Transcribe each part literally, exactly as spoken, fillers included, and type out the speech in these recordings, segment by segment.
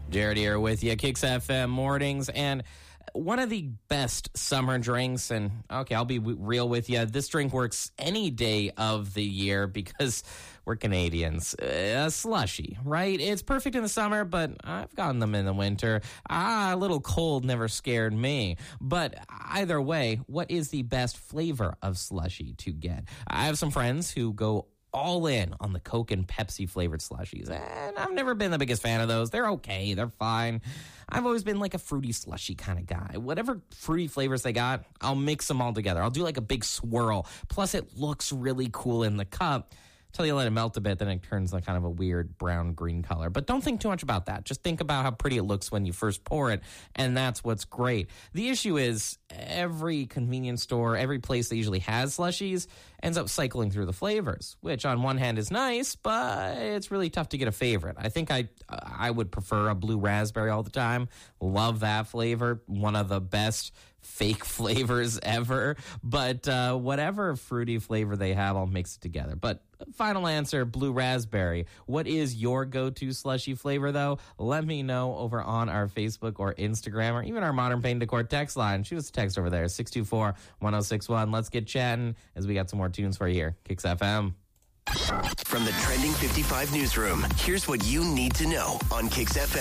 Jared here with you, Kicks F M Mornings, and one of the best summer drinks, and okay, I'll be w- real with you, this drink works any day of the year because we're Canadians. Uh, a slushy, right? It's perfect in the summer, but I've gotten them in the winter. Ah, a little cold never scared me. But either way, what is the best flavor of slushy to get? I have some friends who go all in on the Coke and Pepsi flavored slushies, and I've never been the biggest fan of those. They're okay, they're fine. I've always been like a fruity slushy kind of guy. Whatever fruity flavors they got, I'll mix them all together. I'll do like a big swirl. Plus, it looks really cool in the cup. Until you let it melt a bit, then it turns like kind of a weird brown-green color. But don't think too much about that. Just think about how pretty it looks when you first pour it, and that's what's great. The issue is every convenience store, every place that usually has slushies ends up cycling through the flavors, which on one hand is nice, but it's really tough to get a favorite. I think I I would prefer a blue raspberry all the time. Love that flavor. One of the best fake flavors ever. But uh, whatever fruity flavor they have, I'll mix it together. But final answer, blue raspberry. What is your go-to slushy flavor, though? Let me know over on our Facebook or Instagram or even our Modern Paint Decor text line. Shoot us a text over there, six two four, one oh six one. Let's get chatting as we got some more tunes for you here. Kicks F M. From the Trending fifty-five newsroom, here's what you need to know on Kicks F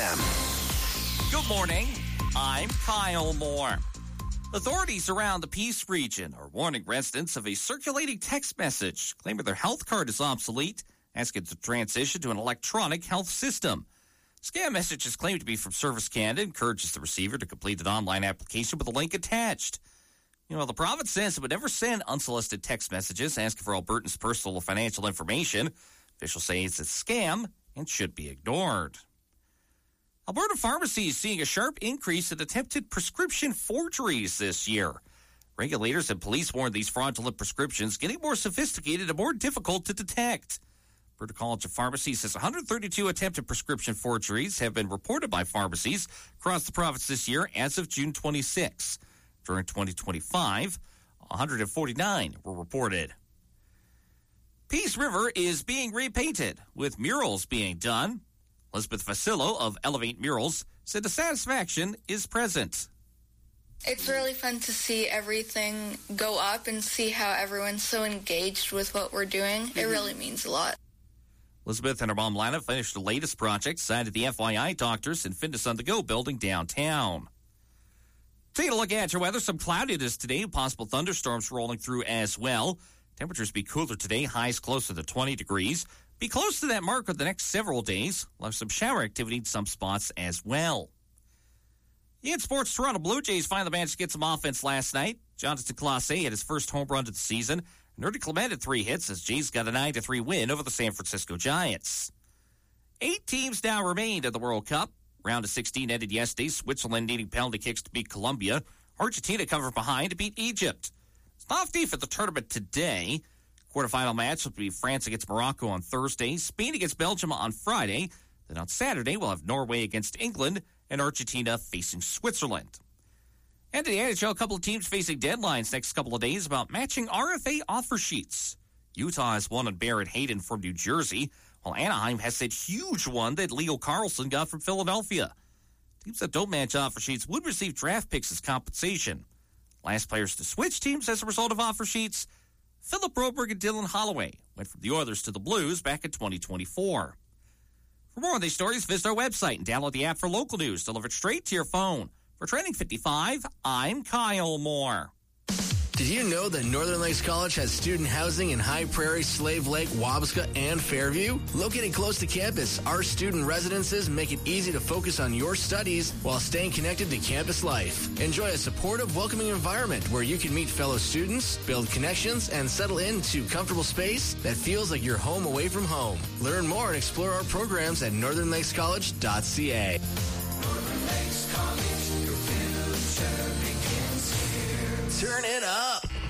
M. Good morning. I'm Kyle Moore. Authorities around the Peace region are warning residents of a circulating text message claiming their health card is obsolete, asking to transition to an electronic health system. Scam message is claimed to be from Service Canada, encourages the receiver to complete an online application with a link attached. You know, the province says it would never send unsolicited text messages asking for Albertans' personal or financial information. Officials say it's a scam and should be ignored. Alberta Pharmacy is seeing a sharp increase in attempted prescription forgeries this year. Regulators and police warn these fraudulent prescriptions getting more sophisticated and more difficult to detect. Alberta College of Pharmacy says one hundred thirty-two attempted prescription forgeries have been reported by pharmacies across the province this year as of June twenty-sixth. During twenty twenty-five, one hundred forty-nine were reported. Peace River is being repainted, with murals being done. Elizabeth Vasillo of Elevate Murals said the satisfaction is present. It's really fun to see everything go up and see how everyone's so engaged with what we're doing. Mm-hmm. It really means a lot. Elizabeth and her mom Lana finished the latest project signed at the F Y I Doctors and Fitness on the Go building downtown. Taking a look at your weather, some cloudiness today, possible thunderstorms rolling through as well. Temperatures be cooler today, highs closer to twenty degrees. Be close to that mark over the next several days. We'll have some shower activity in some spots as well. In sports, Toronto Blue Jays finally managed to get some offense last night. Jonathan Clase had his first home run of the season. Nerdy Clement had three hits as Jays got a nine to three win over the San Francisco Giants. Eight teams now remained at the World Cup. Round of sixteen ended yesterday. Switzerland needing penalty kicks to beat Colombia. Argentina covered behind to beat Egypt. Soft D for the tournament today. Quarterfinal match will be France against Morocco on Thursday, Spain against Belgium on Friday. Then on Saturday, we'll have Norway against England and Argentina facing Switzerland. And in the N H L, a couple of teams facing deadlines next couple of days about matching R F A offer sheets. Utah has one on Barrett Hayden from New Jersey, while Anaheim has that huge one that Leo Carlson got from Philadelphia. Teams that don't match offer sheets would receive draft picks as compensation. Last players to switch teams as a result of offer sheets, Philip Broberg and Dylan Holloway went from the Oilers to the Blues back in twenty twenty-four. For more on these stories, visit our website and download the app for local news delivered straight to your phone. For Trending fifty-five, I'm Kyle Moore. Did you know that Northern Lakes College has student housing in High Prairie, Slave Lake, Wabasca, and Fairview? Located close to campus, our student residences make it easy to focus on your studies while staying connected to campus life. Enjoy a supportive, welcoming environment where you can meet fellow students, build connections, and settle into comfortable space that feels like you're home away from home. Learn more and explore our programs at northern lakes college dot c a. Northern Lakes College, your future begins here. Turn it up.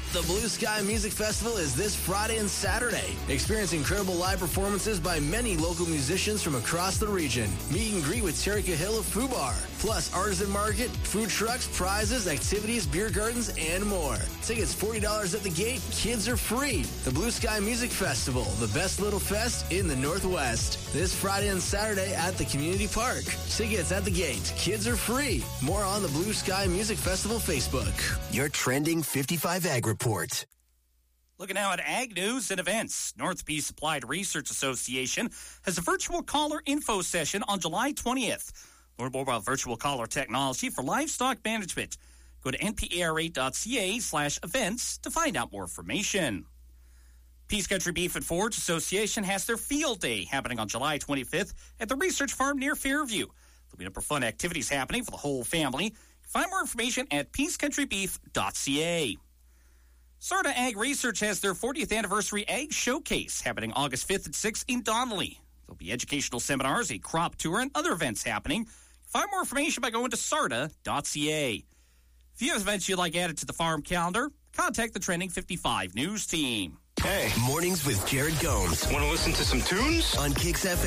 The Blue Sky Music Festival is this Friday and Saturday. Experience incredible live performances by many local musicians from across the region. Meet and greet with Terica Hill of Foo Bar. Plus, artisan market, food trucks, prizes, activities, beer gardens, and more. Tickets forty dollars at the gate. Kids are free. The Blue Sky Music Festival, the best little fest in the Northwest. This Friday and Saturday at the Community Park. Tickets at the gate. Kids are free. More on the Blue Sky Music Festival Facebook. Your Trending fifty-five Ag Report. Looking now at ag news and events. Northeast Applied Research Association has a virtual caller info session on July twentieth. Learn more about virtual caller technology for livestock management. Go to npara.ca slash events to find out more information. Peace Country Beef and Forage Association has their field day happening on July twenty-fifth at the research farm near Fairview. There'll be a number of fun activities happening for the whole family. Find more information at peace country beef dot c a. Sarda Ag Research has their fortieth anniversary Ag Showcase happening August fifth and sixth in Donnelly. There'll be educational seminars, a crop tour, and other events happening. Find more information by going to sarda dot c a. If you have events you'd like added to the farm calendar, contact the Trending fifty-five News team. Hey. Mornings with Jared Gomes. Want to listen to some tunes? On Kix F M.